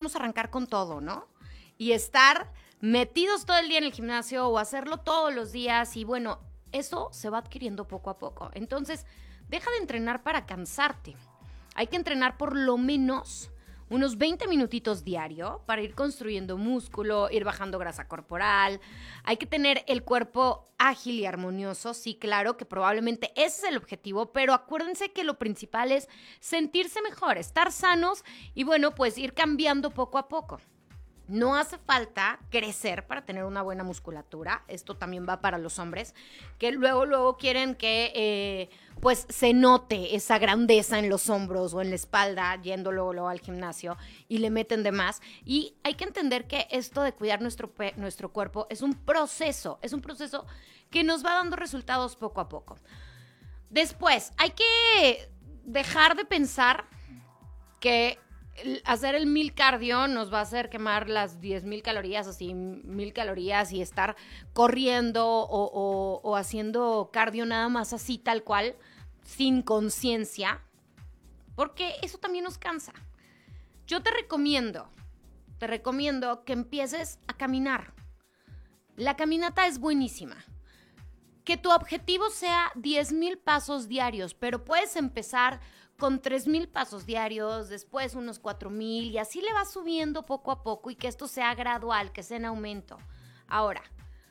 queremos arrancar con todo, ¿no? Y estar metidos todo el día en el gimnasio o hacerlo todos los días y bueno, eso se va adquiriendo poco a poco. Entonces, deja de entrenar para cansarte. Hay que entrenar por lo menos unos 20 minutitos diario para ir construyendo músculo, ir bajando grasa corporal. Hay que tener el cuerpo ágil y armonioso. Sí, claro que probablemente ese es el objetivo, pero acuérdense que lo principal es sentirse mejor, estar sanos y bueno, pues ir cambiando poco a poco. No hace falta crecer para tener una buena musculatura. Esto también va para los hombres, que luego quieren que pues se note esa grandeza en los hombros o en la espalda, yendo luego al gimnasio y le meten de más. Y hay que entender que esto de cuidar nuestro cuerpo es un proceso que nos va dando resultados poco a poco. Después, hay que dejar de pensar que hacer el 1000 cardio nos va a hacer quemar las 10,000 calorías, así 1000 calorías y estar corriendo o haciendo cardio nada más así tal cual, sin conciencia, porque eso también nos cansa. Yo te recomiendo que empieces a caminar. La caminata es buenísima. Que tu objetivo sea 10,000 pasos diarios, pero puedes empezar con 3,000 pasos diarios, después unos 4,000 y así le vas subiendo poco a poco y que esto sea gradual, que sea en aumento. Ahora,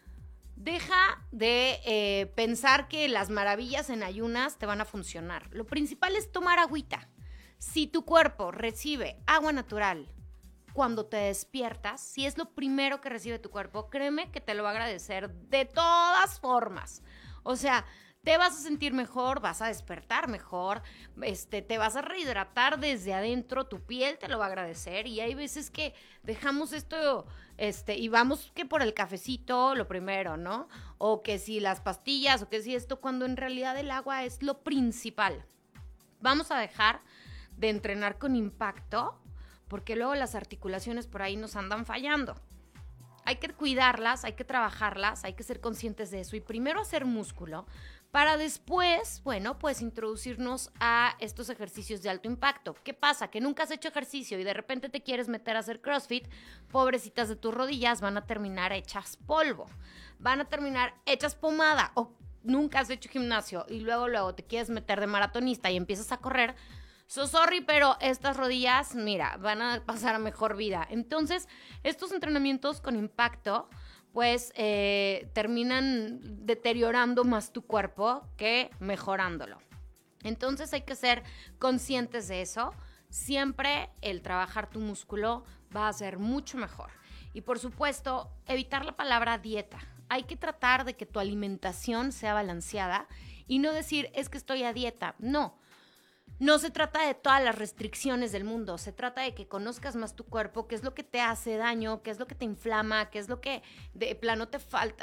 deja de pensar que las maravillas en ayunas te van a funcionar. Lo principal es tomar agüita. Si tu cuerpo recibe agua natural cuando te despiertas, si es lo primero que recibe tu cuerpo, créeme que te lo va a agradecer de todas formas. O sea, te vas a sentir mejor, vas a despertar mejor, te vas a rehidratar desde adentro, tu piel te lo va a agradecer y hay veces que dejamos esto y vamos que por el cafecito lo primero, ¿no? O que si las pastillas o que si esto, cuando en realidad el agua es lo principal. Vamos a dejar de entrenar con impacto porque luego las articulaciones por ahí nos andan fallando. Hay que cuidarlas, hay que trabajarlas, hay que ser conscientes de eso y primero hacer músculo para después, bueno, pues introducirnos a estos ejercicios de alto impacto. ¿Qué pasa? Que nunca has hecho ejercicio y de repente te quieres meter a hacer CrossFit, pobrecitas de tus rodillas van a terminar hechas polvo, van a terminar hechas pomada o nunca has hecho gimnasio y luego te quieres meter de maratonista y empiezas a correr. So sorry, pero estas rodillas, mira, van a pasar a mejor vida. Entonces, estos entrenamientos con impacto, pues, terminan deteriorando más tu cuerpo que mejorándolo. Entonces, hay que ser conscientes de eso. Siempre el trabajar tu músculo va a ser mucho mejor. Y, por supuesto, evitar la palabra dieta. Hay que tratar de que tu alimentación sea balanceada y no decir, es que estoy a dieta. No se trata de todas las restricciones del mundo, se trata de que conozcas más tu cuerpo, qué es lo que te hace daño, qué es lo que te inflama, qué es lo que de plano te falta,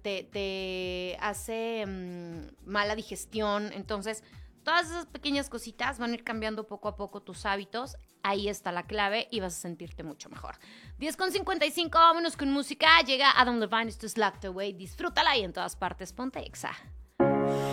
te hace mala digestión. Entonces, todas esas pequeñas cositas van a ir cambiando poco a poco tus hábitos. Ahí está la clave y vas a sentirte mucho mejor. 10:55, vámonos con música. Llega Adam Levine, esto es Locked Away. Disfrútala y en todas partes ponte Exa.